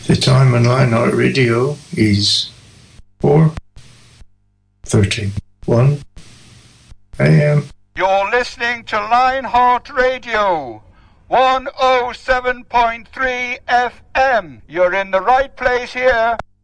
The time on Lionheart Radio is 4:31 a.m. You're listening to Lionheart Radio, 107.3 FM. You're in the right place here.